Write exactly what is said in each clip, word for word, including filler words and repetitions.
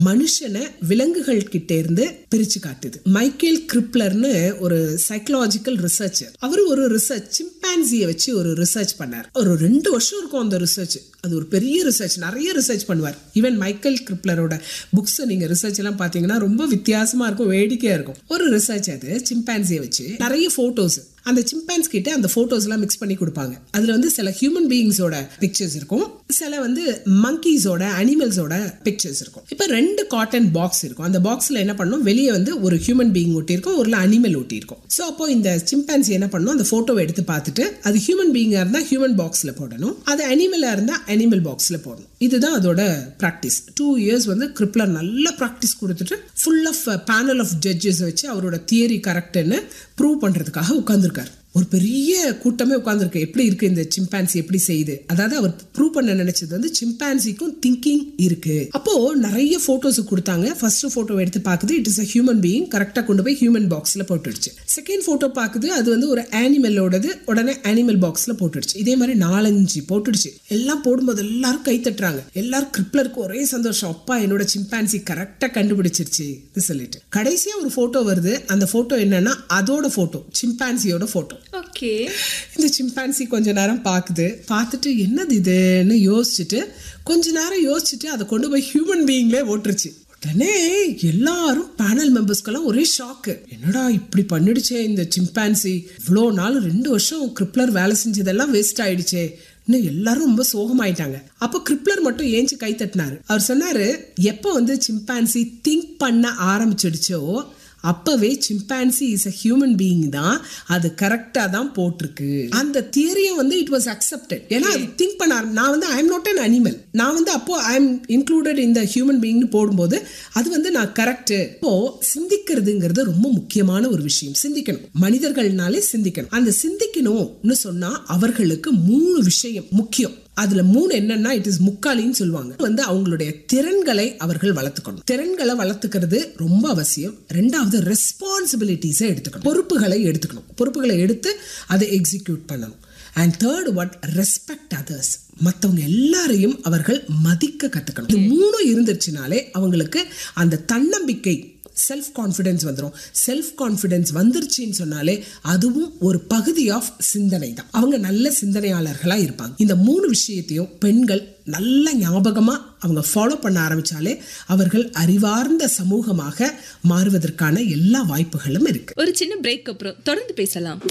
மனுஷனை விலங்குகள் கிட்ட இருந்து பிரிச்சு காட்டுது. மைக்கேல் கிரிப்லர்னு ஒரு சைக்கலாஜிக்கல் ரிசர்ச்சர், அவர் ஒரு ரிசர்ச் சிம்பான்சியை வச்சு ஒரு ரிசர்ச் பண்ணார். ஒரு ரெண்டு வருஷம் இருக்கும் அந்த ரிசர்ச். அது ஒரு பெரிய ரிசர்ச், நிறைய ரிசர்ச் பண்ணுவார். ஈவன் மைக்கேல் கிரிப்லரோட புக்ஸ் நீங்க ரிசர்ச் எல்லாம் பாத்தீங்கன்னா ரொம்ப வித்தியாசமா இருக்கும், வேடிக்கையா இருக்கும். ஒரு ரிசர்ச் அது சிம்பான்சியை வச்சு நிறைய போட்டோஸ் அந்த சிம்பான்ஸ் கிட்ட அந்த போட்டோஸ் எல்லாம் மிக்ஸ் பண்ணி கொடுப்பாங்க. அதுல வந்து சில ஹியூமன் பீயிங்ஸோட பிக்சர்ஸ் இருக்கும், சில வந்து மங்கீஸோட அனிமல்ஸோட பிக்சர்ஸ் இருக்கும். இப்ப ரெண்டு காட்டன் பாக்ஸ் இருக்கும். அந்த பாக்ஸ்ல என்ன பண்ணும், வெளியே வந்து ஒரு ஹியூமன் பீயிங் ஒட்டி இருக்கும், ஒரு அனிமல் ஒட்டி இருக்கும். ஸோ அப்போ இந்த சிம்பான்சி என்ன பண்ணும், அந்த போட்டோவை எடுத்து பார்த்துட்டு அது ஹியூமன் பீயிங்கா இருந்தா ஹியூமன் பாக்ஸ்ல போடணும், அது அனிமலா இருந்தா அனிமல் பாக்ஸ்ல போடணும். இதுதான் அதோட பிராக்டிஸ். டூ இயர்ஸ் வந்து கிரிப்லர் நல்ல பிராக்டிஸ் கொடுத்துட்டு full of panel of judges வச்சு அவரோட தியரி கரெக்ட்னு ப்ரூவ் பண்றதுக்காக உட்கார்ந்துருக்காரு. ஒரு பெரிய கூட்டமே உட்கார்ந்துருக்கு. எப்படி இருக்கு இந்த சிம்பான்சி, எப்படி செய்யுது. அதாவது அவர் ப்ரூவ் பண்ண நினைச்சது வந்து சிம்பான்சிக்கும் திங்கிங் இருக்கு. அப்போ நிறைய போட்டோஸ் கொடுத்தாங்க. ஃபர்ஸ்ட் போட்டோ எடுத்து பாக்குது, it is a human being, கரெக்டா கொண்டு போய் ஹியூமன் பாக்ஸ்ல போட்டுடுச்சு. செகண்ட் போட்டோ பாக்குது, அது வந்து ஒரு அனிமலோடது, உடனே அனிமல் பாக்ஸ்ல போட்டுடுச்சு. இதே மாதிரி நாலஞ்சு போட்டுடுச்சு. எல்லாம் போடும்போது எல்லாரும் கை தட்டுறாங்க. எல்லாரும் கிரிப்லருக்கு ஒரே சந்தோஷம், அப்பா என்னோட சிம்பான்சி கரெக்டா கண்டுபிடிச்சிருச்சு சொல்லிட்டு. கடைசியா ஒரு போட்டோ வருது. அந்த போட்டோ என்னன்னா அதோட போட்டோ, சிம்பான்சியோட போட்டோ. ஓகே, இந்த சிம்பான்சி கொஞ்ச நேரம் பாக்குது. பார்த்துட்டு என்னது இதுன்னு யோசிச்சுட்டு கொஞ்ச நேரம் யோசிச்சுட்டு அதை கொண்டு போய் ஹியூமன் பீயிங்ல ஓட்டுருச்சு. உடனே எல்லாரும் பேனல் மெம்பர்ஸ்க்கெல்லாம் ஒரே ஷாக்கு. என்னடா இப்படி பண்ணிடுச்சே இந்த சிம்பான்சி, இவ்வளோ நாள் ரெண்டு வருஷம் கிரிப்லர் வேலை செஞ்சதெல்லாம் வேஸ்ட் ஆயிடுச்சே. இன்னும் எல்லாரும் ரொம்ப சோகமாயிட்டாங்க. அப்போ கிரிப்லர் மட்டும் ஏஞ்சி கை தட்டினாரு. அவர் சொன்னாரு, எப்போ வந்து சிம்பான்சி திங்க் பண்ண ஆரம்பிச்சிடுச்சோ அப்பவே chimpanzee is a human being தான், அது கரெக்டா தான் போட்டிருக்கு. அந்த தியரியை வந்து இட் வாஸ் அக்செப்டட். ஏன்னா அது திங்க் பண்ண, நான் வந்து I am not an animal, நான் வந்து அப்போ I am included in the human பீயிங்னு போடும்போது அது வந்து நான் கரெக்ட். இப்போ சிந்திக்கிறதுங்கிறது ரொம்ப முக்கியமான ஒரு விஷயம். சிந்திக்கணும், மனிதர்கள்னாலே சிந்திக்கணும். அந்த சிந்திக்கணும்னு சொன்னா அவர்களுக்கு மூணு விஷயம் முக்கியம். அதுல மூணு என்னன்னா, இட் இஸ் முக்காலின்னு சொல்லுவாங்க. வந்து அவங்களுடைய திறன்களை அவர்கள் வளர்த்துக்கணும். திறன்களை வளர்த்துக்கிறது ரொம்ப அவசியம். ரெண்டாவது ரெஸ்பான்சிபிலிட்டிஸை எடுத்துக்கணும், பொறுப்புகளை எடுத்துக்கணும். பொறுப்புகளை எடுத்து அதை எக்ஸிக்யூட் பண்ணணும். And third what, respect others. மற்றவங்க எல்லாரையும் அவர்கள் மதிக்க கத்துக்கணும். இது மூணும் இருந்துச்சுனாலே அவங்களுக்கு அந்த தன்னம்பிக்கை, செல்ஃப் கான்ஃபிடன்ஸ் வந்துடும். செல்ஃப் கான்ஃபிடன்ஸ் வந்துருச்சுன்னு சொன்னாலே அதுவும் ஒரு பகுதி ஆஃப் சிந்தனை தான். அவங்க நல்ல சிந்தனையாளர்களா இருப்பாங்க. இந்த மூணு விஷயத்தையும் பெண்கள் நல்ல ஞாபகமா அவங்க ஃபாலோ பண்ண ஆரம்பிச்சாலே அவர்கள் அறிவார்ந்த சமூகமாக மாறுவதற்கான எல்லா வாய்ப்புகளும் இருக்கு. ஒரு சின்ன பிரேக் அப்புறம் தொடர்ந்து பேசலாம்.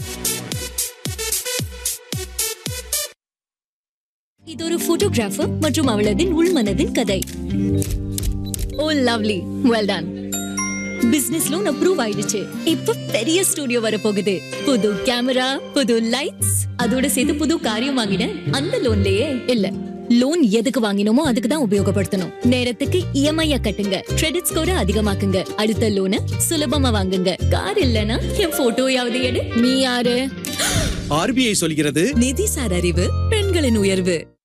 இது ஒரு போட்டோகிராஃபர் மற்றும் அவளதின் உள்மனதின் கதை. ஓ lovely, well done. Business loan approve ஆயிடுச்சு. இப்ப பெரிய ஸ்டுடியோ வர போகுது. புது கேமரா, புது லைட்ஸ், அதோட சேர்த்து புது காரியம் வாங்கினேன். அந்த லோன்லயே இல்ல, லோன் எதுக்கு வாங்கினோமோ அதுக்கு தான் உபயோகப்படுத்தணும். நேரத்துக்கு இஎம்ஐ கட்டுங்க, கிரெடிட் ஸ்கோரை அதிகமாக்குங்க, அடுத்த லோனை சுலபமா வாங்குங்க. கார் இல்லனா என் போட்டோயாவது எடு. நீ யாரு? ஆர்பிஐ சொல்கிறது, நிதிசார் அறிவு பெண்களின் உயர்வு.